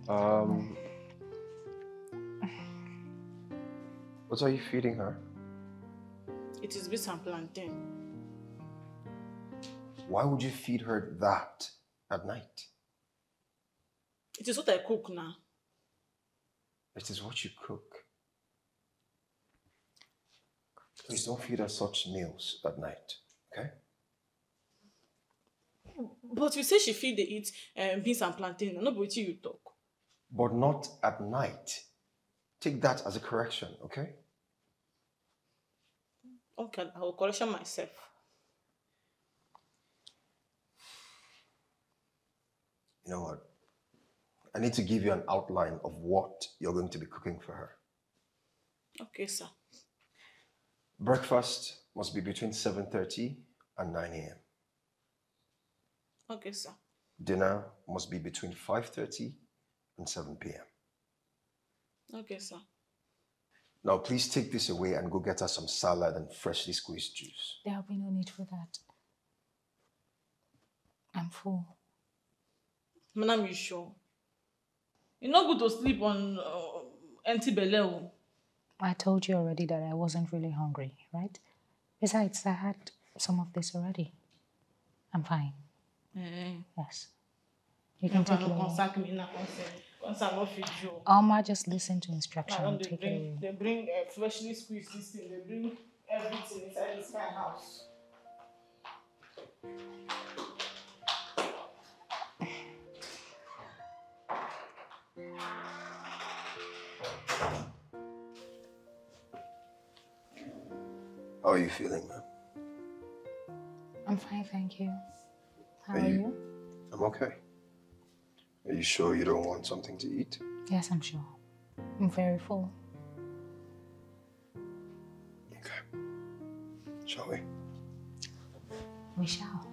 Um, what are you feeding her? It is beans and plantain. Why would you feed her that at night? It is what I cook now. It is what you cook. Please don't feed her such meals at night, okay? But you say she feed they eat beans and plantain. No, but you talk. But not at night. Take that as a correction, okay? Okay, I will correction myself. You know what? I need to give you an outline of what you're going to be cooking for her. Okay, sir. Breakfast must be between 7:30 and 9 a.m. Okay, sir. Dinner must be between 5:30 and 7 p.m. Okay, sir. Now, please take this away and go get her some salad and freshly squeezed juice. There will be no need for that. I'm full. Madam, you sure? You're not good to sleep on empty belly. I told you already that I wasn't really hungry, right? Besides, I had some of this already. I'm fine. Yes. You can take it away. Alma, just listen to instruction and take it away. They bring freshly squeezed this thing. They bring everything inside this kind of house. How are you feeling, man? I'm fine, thank you. How are you? I'm okay. Are you sure you don't want something to eat? Yes, I'm sure. I'm very full. Okay. Shall we? We shall.